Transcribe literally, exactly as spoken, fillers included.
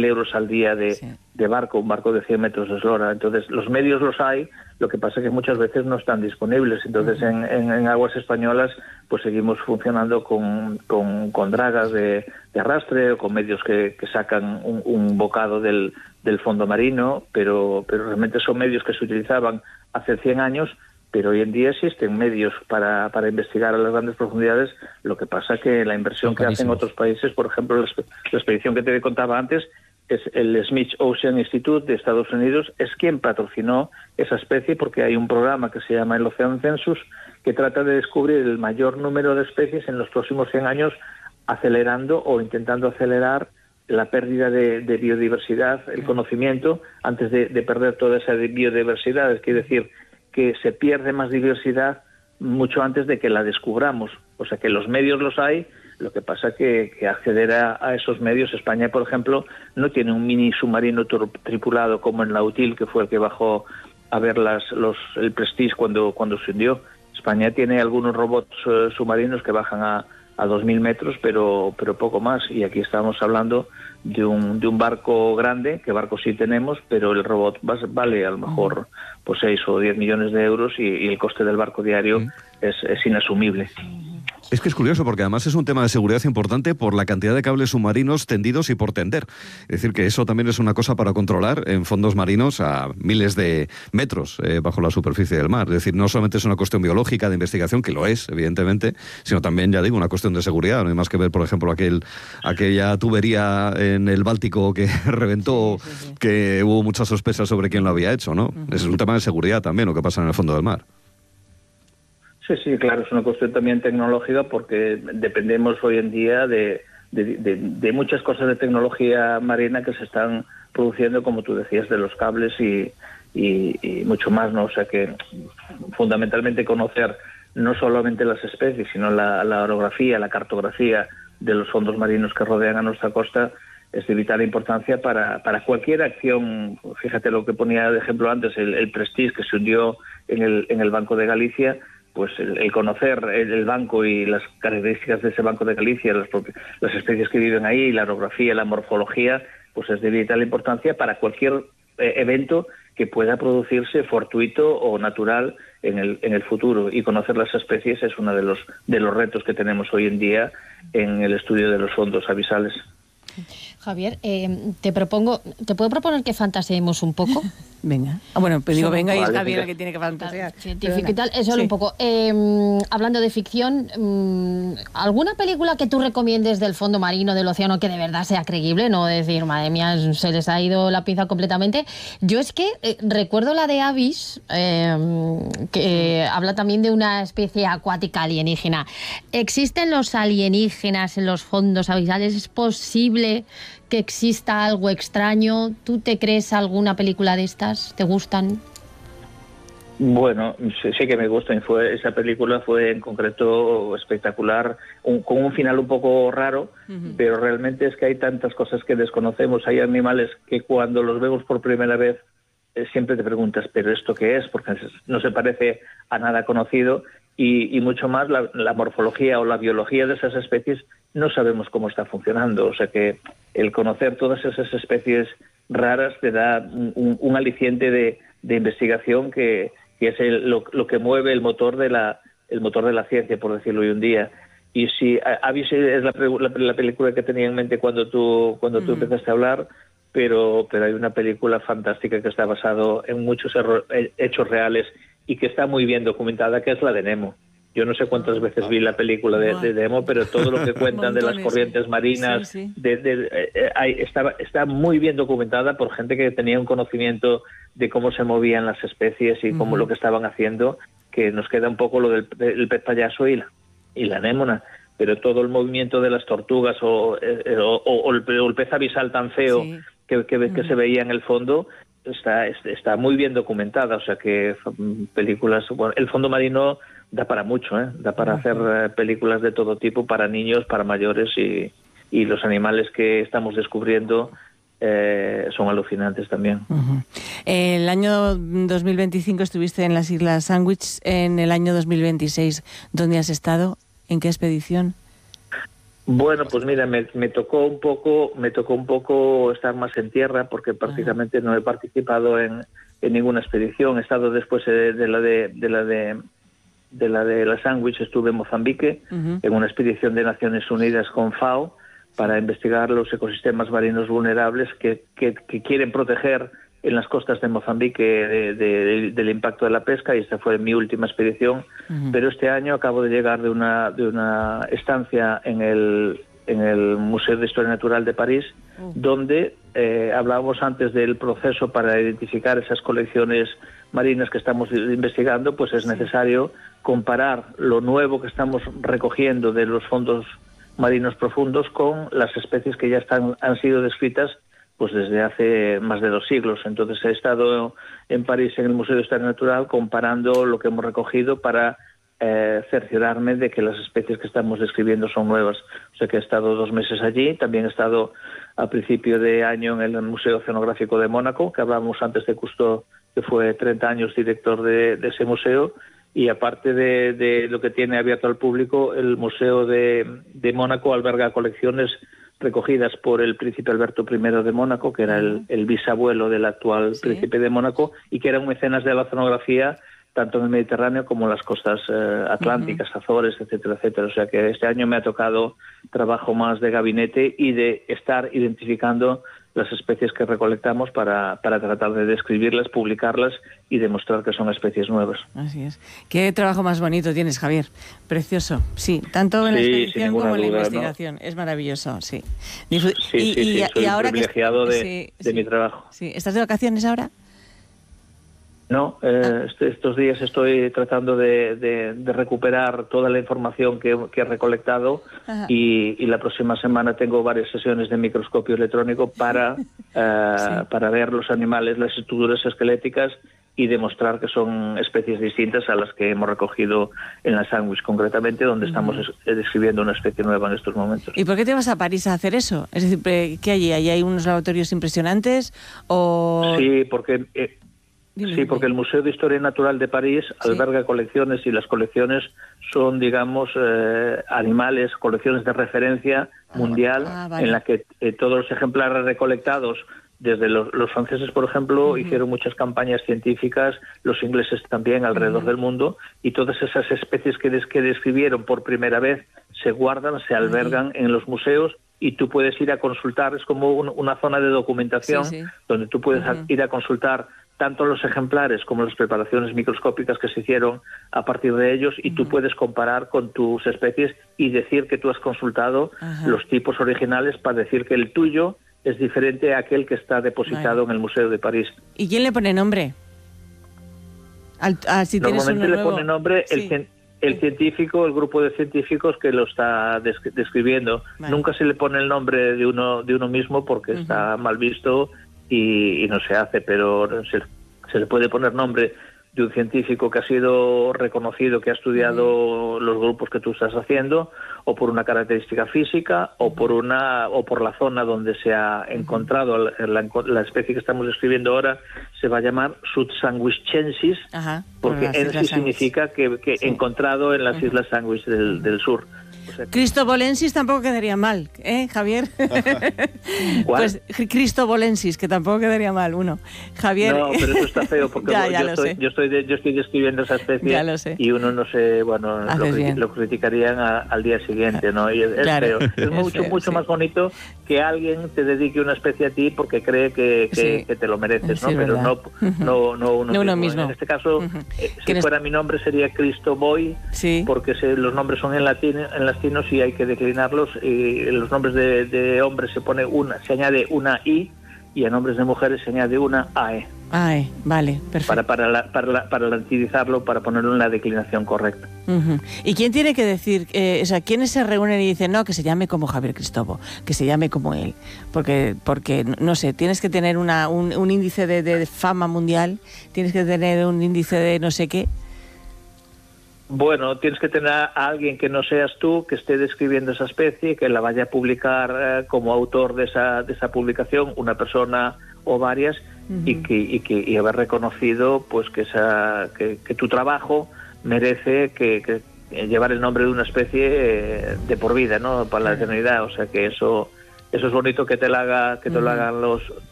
mil euros al día de, sí. de barco, un barco de cien metros de eslora. Entonces, los medios los hay, lo que pasa es que muchas veces no están disponibles. Entonces, uh-huh. en, en, en aguas españolas, pues seguimos funcionando con, con, con dragas de, de arrastre o con medios que, que sacan un, un bocado del, del fondo marino, pero, pero realmente son medios que se utilizaban hace cien años, pero hoy en día existen medios para, para investigar a las grandes profundidades. Lo que pasa que la inversión que hacen otros países, por ejemplo, la, la expedición que te contaba antes, es el Smith Ocean Institute de Estados Unidos, es quien patrocinó esa especie, porque hay un programa que se llama el Ocean Census, que trata de descubrir el mayor número de especies en los próximos cien años, acelerando o intentando acelerar la pérdida de, de biodiversidad, el conocimiento, antes de, de perder toda esa biodiversidad. Es quiere decir que se pierde más diversidad mucho antes de que la descubramos. O sea que los medios los hay, lo que pasa que, que acceder a, a esos medios, España, por ejemplo, no tiene un mini submarino tripulado como el Nautil, que fue el que bajó a ver las, los, el Prestige cuando, cuando se hundió. España tiene algunos robots uh, submarinos que bajan a, a dos mil metros, pero, pero poco más. Y aquí estamos hablando de un, de un barco grande, que barco sí tenemos, pero el robot vale a lo mejor pues seis o diez millones de euros y, y el coste del barco diario uh-huh. es, es inasumible. Es que es curioso, porque además es un tema de seguridad importante por la cantidad de cables submarinos tendidos y por tender. Es decir, que eso también es una cosa para controlar en fondos marinos a miles de metros eh, bajo la superficie del mar. Es decir, no solamente es una cuestión biológica de investigación, que lo es, evidentemente, sino también, ya digo, una cuestión de seguridad. No hay más que ver, por ejemplo, aquel aquella tubería en el Báltico que reventó, sí, sí, sí. que hubo muchas sospechas sobre quién lo había hecho, ¿no? Uh-huh. Es un tema de seguridad también, lo que pasa en el fondo del mar. Sí, sí, claro, es una cuestión también tecnológica, porque dependemos hoy en día de, de, de, de muchas cosas de tecnología marina que se están produciendo, como tú decías, de los cables y, y, y mucho más, ¿no? O sea que fundamentalmente conocer no solamente las especies, sino la, la orografía, la cartografía de los fondos marinos que rodean a nuestra costa es de vital importancia para, para cualquier acción. Fíjate lo que ponía de ejemplo antes, el, el Prestige, que se hundió en el, en el Banco de Galicia. Pues el, el conocer el, el banco y las características de ese Banco de Galicia, las, las especies que viven ahí, la orografía, la morfología, pues es de vital importancia para cualquier eh, evento que pueda producirse fortuito o natural en el, en el futuro. Y conocer las especies es uno de los, de los retos que tenemos hoy en día en el estudio de los fondos abisales. Javier, eh, te propongo, ¿te puedo proponer que fantaseemos un poco? Venga. Ah, bueno, pues digo, venga, y es vale, Javier la que tiene que fantasear. Científico y tal, es solo sí. un poco. Eh, hablando de ficción, eh, ¿alguna película que tú recomiendes del fondo marino, del océano, que de verdad sea creíble? No decir, madre mía, se les ha ido la pinza completamente. Yo es que eh, recuerdo la de Abyss, eh, que habla también de una especie acuática alienígena. ¿Existen los alienígenas en los fondos abisales? ¿Es posible que exista algo extraño? ¿Tú te crees alguna película de estas? ¿Te gustan? Bueno, sí, sí que me gusta. Fue, esa película fue en concreto espectacular, un, con un final un poco raro, uh-huh. pero realmente es que hay tantas cosas que desconocemos. Hay animales que cuando los vemos por primera vez eh, siempre te preguntas, ¿pero esto qué es? Porque no se parece a nada conocido. Y, y mucho más la, la morfología o la biología de esas especies no sabemos cómo está funcionando. O sea que el conocer todas esas especies raras te da un, un, un aliciente de, de investigación que, que es el, lo, lo que mueve el motor de la el motor de la ciencia, por decirlo hoy en día. Y si Abyss es la, la, la película que tenía en mente cuando tú cuando tú mm. empezaste a hablar, pero pero hay una película fantástica que está basado en muchos erro, hechos reales y que está muy bien documentada, que es la de Nemo. Yo no sé cuántas veces vi la película de, de Nemo, pero todo lo que cuentan de las corrientes marinas sí, sí. De, de, eh, hay, está, está muy bien documentada por gente que tenía un conocimiento de cómo se movían las especies y cómo uh-huh. lo que estaban haciendo, que nos queda un poco lo del el pez payaso y la, y la anémona, pero todo el movimiento de las tortugas o, eh, o, o, el, o el pez abisal tan feo sí. que, que, que uh-huh. se veía en el fondo, está, está muy bien documentada. O sea que películas, bueno, el fondo marino da para mucho, ¿eh? Da para hacer eh, películas de todo tipo, para niños, para mayores, y, y los animales que estamos descubriendo eh, son alucinantes también. Uh-huh. El año dos mil veinticinco estuviste en las Islas Sandwich. En el año dos mil veintiséis, ¿dónde has estado? ¿En qué expedición? Bueno, pues mira, me, me tocó un poco, me tocó un poco estar más en tierra porque prácticamente no he participado en, en ninguna expedición. He estado después de, de la de, de la de de la de la Sandwich, estuve en Mozambique uh-huh. en una expedición de Naciones Unidas con FAO para investigar los ecosistemas marinos vulnerables que, que, que quieren proteger en las costas de Mozambique de, de, de, del impacto de la pesca, y esta fue mi última expedición. Uh-huh. Pero este año acabo de llegar de una de una estancia en el en el Museo de Historia Natural de París, uh-huh. donde eh, hablábamos antes del proceso para identificar esas colecciones marinas que estamos investigando. Pues es necesario comparar lo nuevo que estamos recogiendo de los fondos marinos profundos con las especies que ya están han sido descritas pues desde hace más de dos siglos. Entonces he estado en París en el Museo de Historia Natural comparando lo que hemos recogido para eh, cerciorarme de que las especies que estamos describiendo son nuevas. O sea que he estado dos meses allí. También he estado a principio de año en el Museo Oceanográfico de Mónaco, que hablábamos antes de Cousteau, que fue treinta años director de, de ese museo. Y aparte de, de lo que tiene abierto al público, el Museo de, de Mónaco alberga colecciones recogidas por el príncipe Alberto primero de Mónaco, que era el, el bisabuelo del actual ¿Sí? príncipe de Mónaco, y que era un mecenas de la oceanografía tanto en el Mediterráneo como en las costas eh, atlánticas, uh-huh. Azores, etcétera, etcétera. O sea que este año me ha tocado trabajo más de gabinete y de estar identificando las especies que recolectamos para, para tratar de describirlas, publicarlas y demostrar que son especies nuevas. Así es. Qué trabajo más bonito tienes, Javier. Precioso. Sí, tanto en la sí, expedición como en la duda, investigación. ¿No? Es maravilloso, sí. Sí, sí, y, sí, y, soy y ahora privilegiado que... de, sí, de sí, mi trabajo. Sí. ¿Estás de vacaciones ahora? No, eh, ah. este, estos días estoy tratando de, de, de recuperar toda la información que, que he recolectado y, y la próxima semana tengo varias sesiones de microscopio electrónico para, eh, sí. para ver los animales, las estructuras esqueléticas y demostrar que son especies distintas a las que hemos recogido en la Sandwich, concretamente, donde uh-huh. estamos es, describiendo una especie nueva en estos momentos. ¿Y por qué te vas a París a hacer eso? Es decir, ¿qué allí? ¿Allí hay unos laboratorios impresionantes? O... Sí, porque... Eh, Dime, sí, porque el Museo de Historia Natural de París ¿Sí? alberga colecciones y las colecciones son, digamos, eh, animales, colecciones de referencia ah, mundial ah, vale. en la que eh, todos los ejemplares recolectados, desde los, los franceses, por ejemplo, uh-huh. hicieron muchas campañas científicas, los ingleses también alrededor uh-huh. del mundo, y todas esas especies que, des, que describieron por primera vez se guardan, se albergan uh-huh. en los museos y tú puedes ir a consultar, es como un, una zona de documentación sí, sí. donde tú puedes uh-huh. ir a consultar tanto los ejemplares como las preparaciones microscópicas que se hicieron a partir de ellos y uh-huh. tú puedes comparar con tus especies y decir que tú has consultado uh-huh. los tipos originales para decir que el tuyo es diferente a aquel que está depositado vale. en el Museo de París. ¿Y quién le pone nombre? Al, ah, si Normalmente le nuevo. pone nombre sí. el, el científico, el grupo de científicos que lo está des- describiendo. Vale. Nunca se le pone el nombre de uno de uno mismo porque uh-huh. está mal visto y, y no se hace, pero se, se le puede poner nombre de un científico que ha sido reconocido, que ha estudiado uh-huh. los grupos que tú estás haciendo, o por una característica física, uh-huh. o por una o por la zona donde se ha encontrado uh-huh. la, la especie que estamos describiendo ahora. Se va a llamar Sud-Sandwichensis, uh-huh. porque en sí significa que, que sí. encontrado en las uh-huh. Islas Sandwich del, del sur. O sea, Cristobolensis tampoco quedaría mal, ¿eh, Javier? ¿Cuál? Pues Cristobolensis, que tampoco quedaría mal, uno. Javier... No, pero eso está feo, porque ya, ya yo, estoy, yo, estoy de, yo estoy describiendo esa especie ya lo sé. y uno no sé, bueno, lo, cri- lo criticarían a, al día siguiente, ¿no? Y es, es claro, feo. Es, es mucho, feo, mucho sí. más bonito que alguien te dedique una especie a ti porque cree que, que, sí. que te lo mereces, ¿no? Sí, pero no, uh-huh. no, no uno, no uno mismo. mismo. En este caso, uh-huh. eh, si eres... fuera mi nombre sería Cristo Boy, sí. porque se, los nombres son en latín, en latinos y hay que declinarlos. Y los nombres de, de hombres se pone una, se añade una I, y a nombres de mujeres se añade una A E. A E, vale, perfecto. Para para la, para, la, para latinizarlo, para ponerlo en la declinación correcta. Uh-huh. ¿Y quién tiene que decir, eh, o sea, quiénes se reúnen y dicen, no, que se llame como Javier Cristobo, que se llame como él? Porque, porque no sé, tienes que tener una, un, un índice de, de fama mundial, tienes que tener un índice de no sé qué. Bueno, tienes que tener a alguien que no seas tú, que esté describiendo esa especie, que la vaya a publicar eh, como autor de esa de esa publicación, una persona o varias, uh-huh. y que y que y haber reconocido pues que esa que, que tu trabajo merece que, que, eh, llevar el nombre de una especie eh, de por vida, ¿no? Para la eternidad. O sea que eso eso es bonito que te lo haga, que te lo hagan los